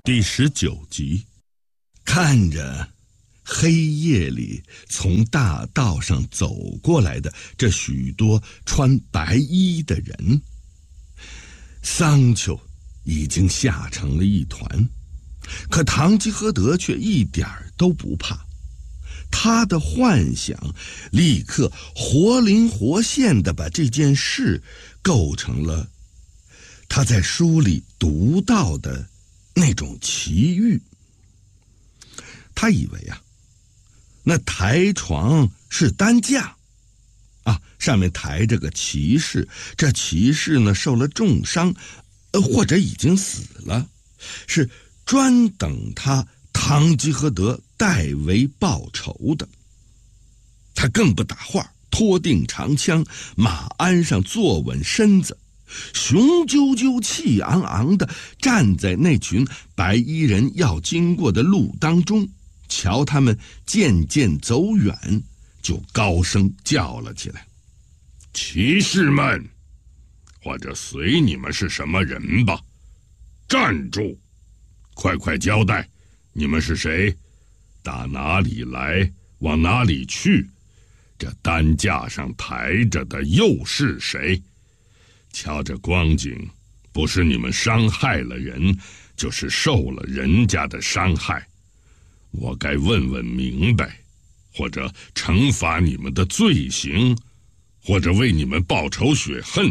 第19集。看着黑夜里从大道上走过来的这许多穿白衣的人，桑丘已经吓成了一团，可堂吉诃德却一点都不怕。他的幻想立刻活灵活现地把这件事构成了他在书里读到的那种奇遇。他以为那台床是担架上面抬着个骑士，这骑士呢受了重伤，或者已经死了，是专等他堂吉诃德代为报仇的。他更不打话，拖定长枪，马鞍上坐稳身子，雄赳赳气昂昂地站在那群白衣人要经过的路当中，瞧他们渐渐走远，就高声叫了起来： 骑士们，或者随你们是什么人吧，站住！快快交代，你们是谁？打哪里来？往哪里去？这担架上抬着的又是谁？瞧这光景，不是你们伤害了人，就是受了人家的伤害。我该问问明白，或者惩罚你们的罪行，或者为你们报仇雪恨。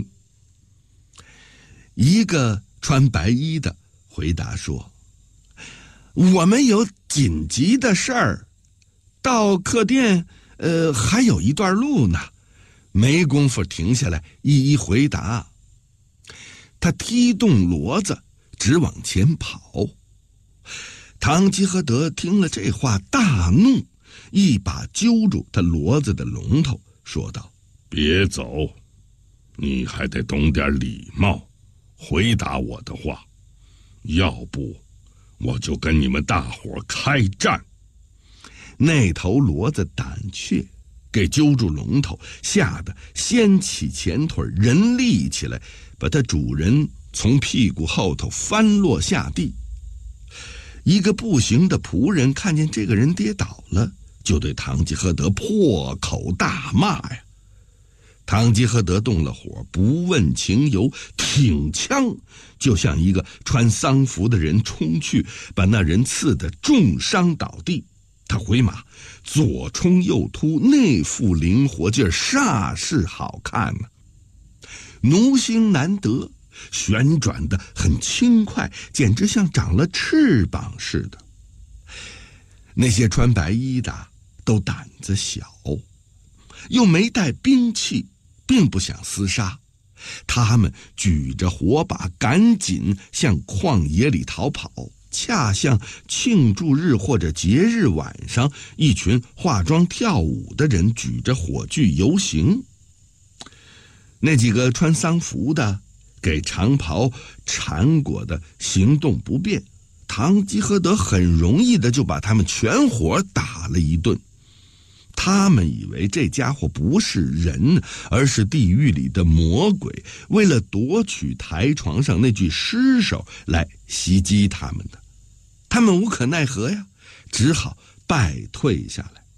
一个穿白衣的回答说：我们有紧急的事儿，到客店还有一段路呢，没工夫停下来一一回答。他踢动骡子直往前跑。堂吉诃德听了这话大怒，一把揪住他骡子的龙头，说道： 别走，你还得懂点礼貌，回答我的话，要不我就跟你们大伙开战。 那头骡子胆怯，给揪住龙头，吓得掀起前腿，人立起来，把他主人从屁股后头翻落下地。一个步行的仆人看见这个人跌倒了，就对堂吉诃德破口大骂呀。堂吉诃德动了火，不问情由，挺枪就向一个穿丧服的人冲去，把那人刺得重伤倒地。他回马，左冲右突，那副灵活劲儿煞是好看呢。奴星难得，旋转得很轻快，简直像长了翅膀似的。那些穿白衣的都胆子小，又没带兵器，并不想厮杀。他们举着火把赶紧向旷野里逃跑，恰像庆祝日或者节日晚上，一群化妆跳舞的人举着火炬游行。那几个穿丧服的给长袍缠裹的行动不便，堂吉诃德很容易的就把他们全伙打了一顿。他们以为这家伙不是人，而是地狱里的魔鬼，为了夺取台床上那具尸首来袭击他们的。他们无可奈何呀，只好败退下来。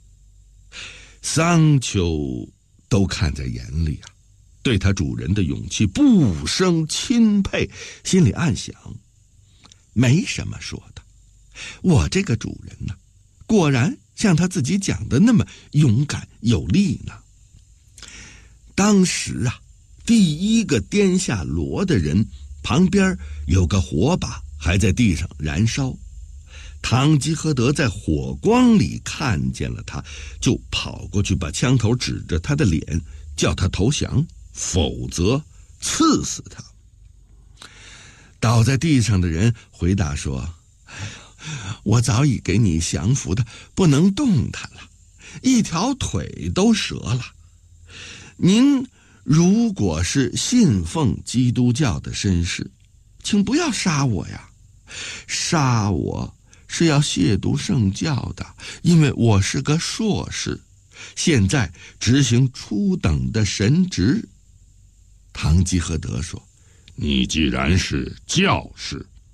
桑丘都看在眼里对他主人的勇气不胜钦佩，心里暗想：没什么说的，我这个主人呢，果然像他自己讲的那么勇敢有力呢。当时第一个颠下骡的人旁边有个火把还在地上燃烧，堂吉诃德在火光里看见了他，就跑过去把枪头指着他的脸，叫他投降，否则刺死他。倒在地上的人回答说：我早已给你降服的不能动弹了，一条腿都折了。您如果是信奉基督教的绅士，请不要杀我呀，杀我是要亵渎圣教的，因为我是个硕士，现在执行初等的神职。堂吉诃德说： 你既然是教士，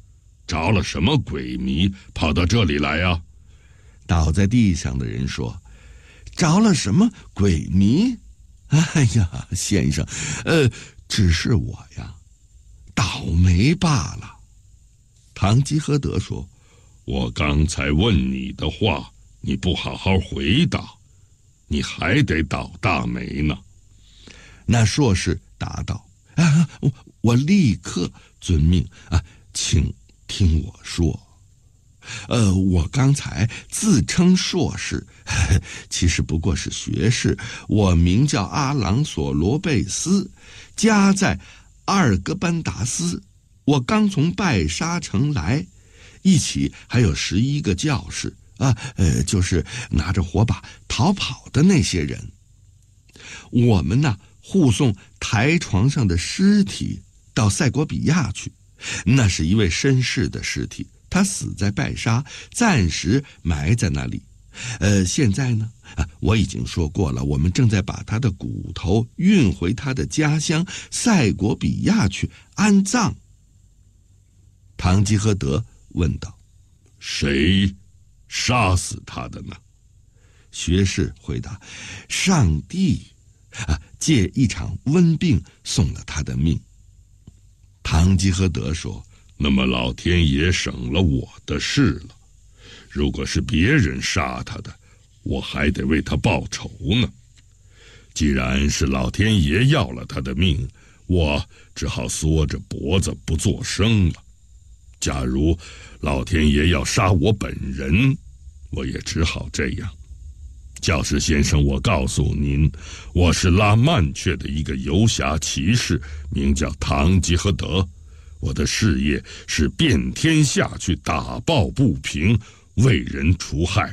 着了什么鬼迷，跑到这里来呀？ 倒在地上的人说：“着了什么鬼迷？哎呀，先生，只是我呀，倒霉罢了。”堂吉诃德说：“ 我刚才问你的话，你不好好回答，你还得倒大霉呢。” 那硕士答道：“我立刻遵命啊，请听我说。我刚才自称硕士，其实不过是学士。我名叫阿朗索罗贝斯，家在阿尔戈班达斯。我刚从拜沙城来，一起还有11个教士啊，就是拿着火把逃跑的那些人。我们呢，护送台床上的尸体到塞国比亚去，那是一位绅士的尸体，他死在拜沙，暂时埋在那里。现在呢，我已经说过了，我们正在把他的骨头运回他的家乡塞国比亚去安葬。”堂吉诃德问道：“ 谁杀死他的呢？” 学士回答：“上帝借一场瘟病送了他的命。”堂吉诃德说：“ 那么老天爷省了我的事了。如果是别人杀他的，我还得为他报仇呢。既然是老天爷要了他的命，我只好缩着脖子不作声了。假如老天爷要杀我本人，我也只好这样。教士先生，我告诉您，我是拉曼却的一个游侠骑士，名叫堂吉诃德。我的事业是遍天下去打抱不平，为人除害。”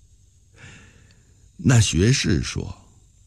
那学士说：“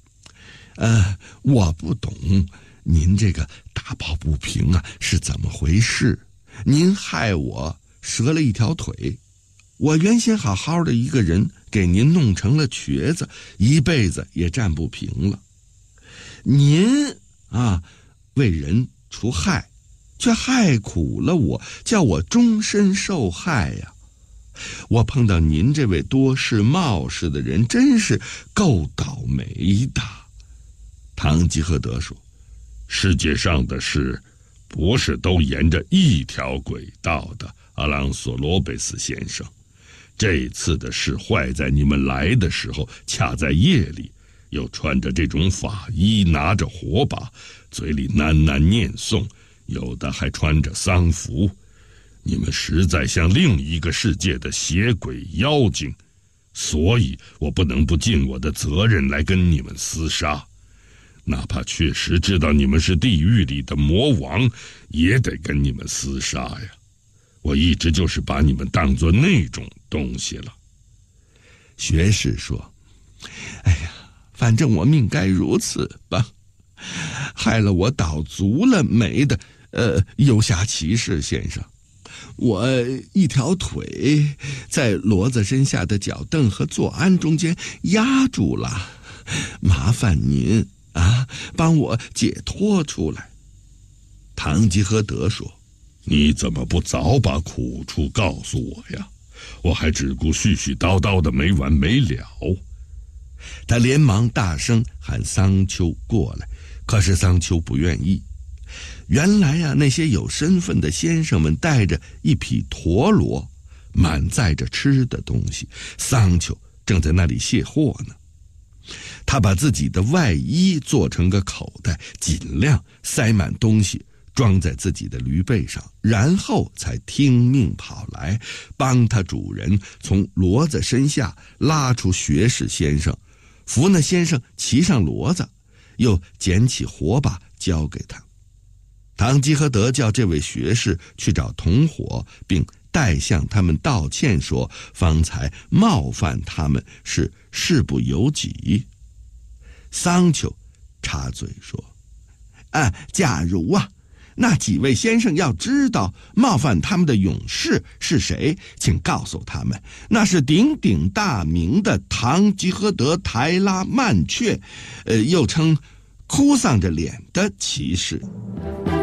我不懂您这个打抱不平是怎么回事。您害我折了一条腿，我原先好好的一个人，给您弄成了瘸子，一辈子也站不平了。您为人除害，却害苦了我，叫我终身受害呀。我碰到您这位多事冒失的人，真是够倒霉的。”堂吉诃德说：“ 世界上的事不是都沿着一条轨道的，阿朗索罗贝斯先生。这次的事坏在你们来的时候，恰在夜里，又穿着这种法衣，拿着火把，嘴里喃喃念诵，有的还穿着丧服。你们实在像另一个世界的邪鬼妖精，所以我不能不尽我的责任来跟你们厮杀。哪怕确实知道你们是地狱里的魔王，也得跟你们厮杀呀。我一直就是把你们当作那种东西了。” 学士说：“反正我命该如此吧，害了我倒足了霉的游侠骑士先生。我一条腿在骡子身下的脚凳和坐鞍中间压住了，麻烦您帮我解脱出来。”堂吉诃德说：“ 你怎么不早把苦处告诉我呀？我还只顾絮絮叨叨的没完没了。” 他连忙大声喊桑丘过来，可是桑丘不愿意。原来那些有身份的先生们带着一匹驼骡，满载着吃的东西，桑丘正在那里卸货呢。他把自己的外衣做成个口袋，尽量塞满东西，装在自己的驴背上，然后才听命跑来，帮他主人从骡子身下拉出学士先生，扶那先生骑上骡子，又捡起火把交给他。堂吉诃德叫这位学士去找同伙，并代向他们道歉，说方才冒犯他们是事不由己。桑丘插嘴说：“假如那几位先生要知道冒犯他们的勇士是谁，请告诉他们，那是鼎鼎大名的堂吉诃德·台拉曼却，又称哭丧着脸的骑士。”